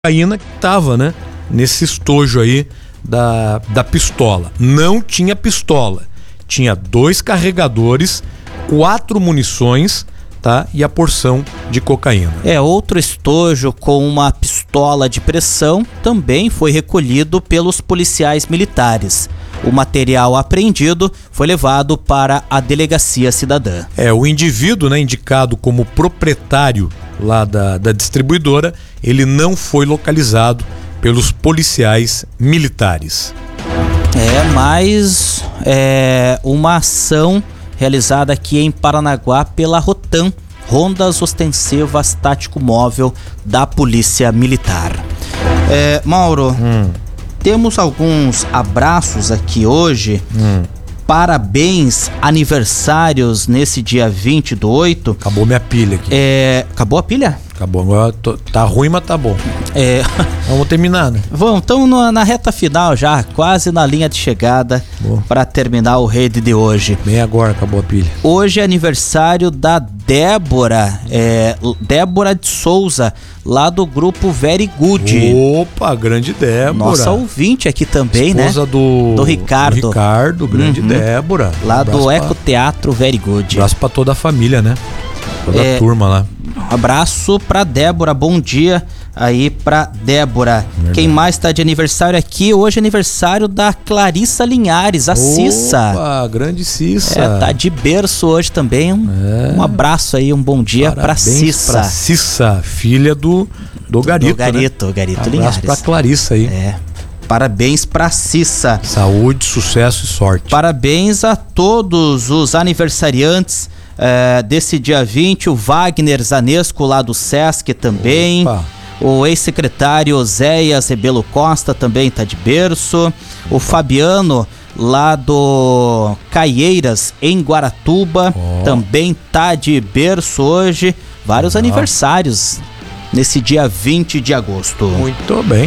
cocaína que estava, né, nesse estojo aí da pistola. Não tinha pistola, tinha 2 carregadores, 4 munições, tá? E a porção de cocaína. Outro estojo com uma pistola de pressão também foi recolhido pelos policiais militares. O material apreendido foi levado para a delegacia cidadã. O indivíduo, né, indicado como proprietário lá da distribuidora, ele não foi localizado pelos policiais militares. Mais uma ação realizada aqui em Paranaguá pela Rotam, Rondas Ostensivas Tático Móvel da Polícia Militar. Mauro, temos alguns abraços aqui hoje. Parabéns, aniversários nesse dia 20 do 8. Acabou minha pilha aqui. Acabou a pilha? Acabou, agora tá ruim, mas tá bom. Vamos terminar, né? Vamos, estamos na reta final já, quase na linha de chegada para terminar o Rede de hoje. Bem agora acabou a pilha. Hoje é aniversário da Débora, Débora de Souza, lá do grupo Very Good. Opa, grande Débora. Nossa ouvinte aqui também, esposa, né? do Ricardo. Do Ricardo, grande Débora. Lá do Ecoteatro Very Good. Abraço pra toda a família, né? Toda a turma lá. Um abraço pra Débora, bom dia aí pra Débora. Verdade. Quem mais tá de aniversário aqui? Hoje é aniversário da Clarissa Linhares, a Cissa. Opa, grande Cissa. Tá de berço hoje também. Um abraço aí, um bom dia pra Cissa. Pra Cissa, filha do Garito, Garito Linhares. Abraço pra Clarissa aí. Parabéns pra Cissa. Saúde, sucesso e sorte. Parabéns a todos os aniversariantes desse dia 20, o Wagner Zanesco lá do Sesc também. Opa. O ex-secretário Oséias Rebelo Costa também tá de berço. O Fabiano lá do Caieiras em Guaratuba também tá de berço hoje. Vários aniversários nesse dia 20 de agosto. Muito bem.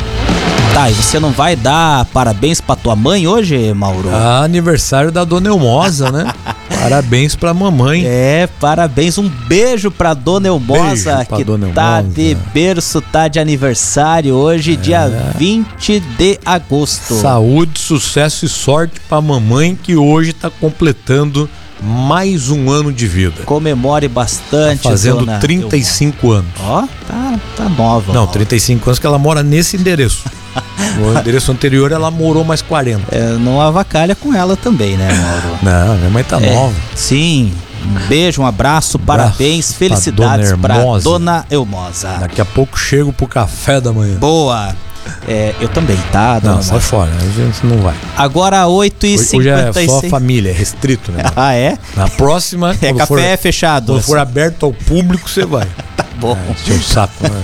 Tá, e você não vai dar parabéns pra tua mãe hoje, Mauro? Aniversário da Dona Elmosa, né? Parabéns pra mamãe. Parabéns, um beijo pra Dona Elmosa, que tá de berço, tá de aniversário hoje, dia 20 de agosto. Saúde, sucesso e sorte pra mamãe, que hoje tá completando mais um ano de vida. Comemore bastante, tá fazendo 35 anos. Tá nova. Não, 35 anos que ela mora nesse endereço. No endereço anterior ela morou mais 40. Não avacalha com ela também, né, Mauro? Não, minha mãe tá nova. Sim. Um beijo, um abraço, parabéns, felicidades pra Dona Elmosa. Daqui a pouco chego pro café da manhã. Boa. Eu também, tá? Não, sai fora, a gente não vai. Agora 8h56. Hoje é só família, é restrito, né? Na próxima, café fechado. Quando for aberto ao público, você vai. Tá bom. Seu saco, né?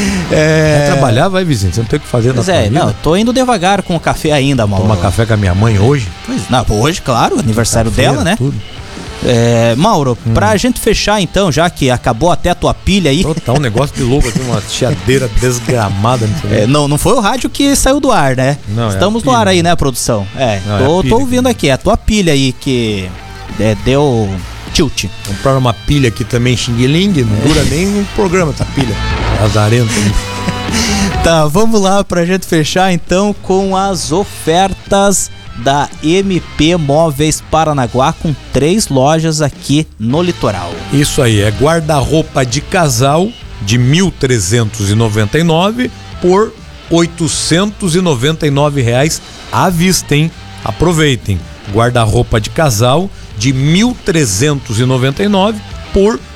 Vai trabalhar, vai, vizinho. Você não tem o que fazer na família. Não, tô indo devagar com o café ainda, Mauro. Tomar café com a minha mãe hoje? Hoje, claro, aniversário dela, né? Tudo. Mauro, pra gente fechar então, já que acabou até a tua pilha aí. Tá um negócio de louco aqui, uma chiadeira desgramada. Não foi o rádio que saiu do ar, né? Não, estamos no ar aí, né, produção? Tô ouvindo aqui, é a tua pilha aí que deu tilt. Compraram uma pilha aqui também, xing-ling, não dura nem um programa essa pilha. Azarenta. Tá, vamos lá pra gente fechar então com as ofertas da MP Móveis Paranaguá, com 3 lojas aqui no litoral. Isso aí, é guarda-roupa de casal de R$ 1.399 por R$ 899 à vista, hein? Aproveitem, guarda-roupa de casal de R$ 1.399 por R$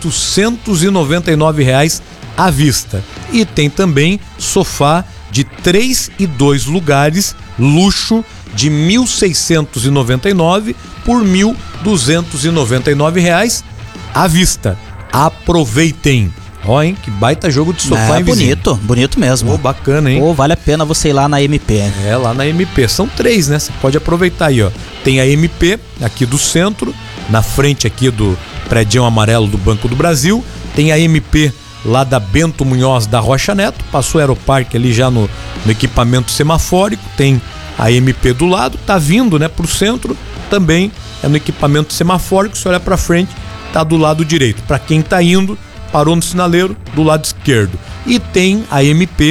899 à vista. E tem também sofá de 3 e 2 lugares, luxo, de R$ 1.699 por R$ 1.299 à vista. Aproveitem. Hein? Que baita jogo de sofá, hein, vizinho? Bonito mesmo. Bacana, hein? Vale a pena você ir lá na MP. Lá na MP. São 3, né? Você pode aproveitar aí, ó. Tem a MP aqui do centro, na frente aqui do prédio amarelo do Banco do Brasil. Tem a MP lá da Bento Munhoz da Rocha Neto. Passou o Aeroparque ali já no equipamento semafórico. Tem a MP do lado, tá vindo, né, pro centro, também é no equipamento semafórico. Se olhar pra frente, tá do lado direito. Para quem tá indo, parou no sinaleiro do lado esquerdo. E tem a MP